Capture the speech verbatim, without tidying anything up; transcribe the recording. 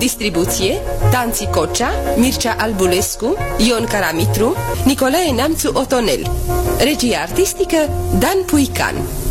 Distribuție Tanți Cocea, Mircea Albulescu, Ion Caramitru, Nicolae Neamțu Otonel. Regie artistică Dan Puican.